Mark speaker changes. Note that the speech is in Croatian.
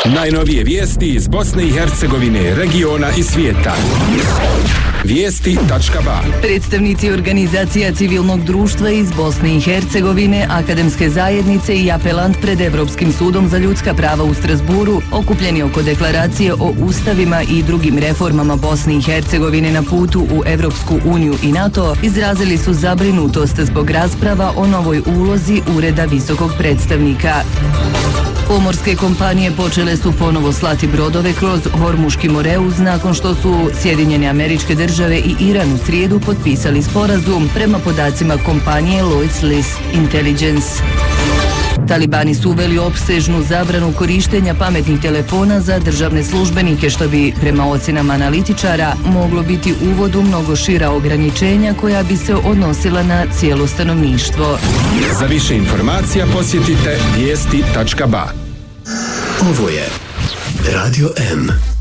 Speaker 1: Najnovije vijesti iz Bosne i Hercegovine, regiona i svijeta. Vijesti.ba.
Speaker 2: Predstavnici organizacija civilnog društva iz Bosne i Hercegovine, akademske zajednice i apelant pred Evropskim sudom za ljudska prava u Strasburu, okupljeni oko deklaracije o ustavima i drugim reformama Bosne i Hercegovine na putu u Evropsku uniju i NATO, izrazili su zabrinutost zbog rasprava o novoj ulozi Ureda visokog predstavnika. Pomorske kompanije počele su ponovo slati brodove kroz Hormuški moreuz nakon što su Sjedinjene Američke Države i Iran u srijedu potpisali sporazum prema podacima kompanije Lloyd's List Intelligence. Talibani su uveli opsežnu zabranu korištenja pametnih telefona za državne službenike, što bi, prema ocjenama analitičara, moglo biti uvod u mnogo šira ograničenja koja bi se odnosila na cijelo stanovništvo.
Speaker 1: Za više informacija posjetite vijesti.ba.
Speaker 3: Ovo je Radio M.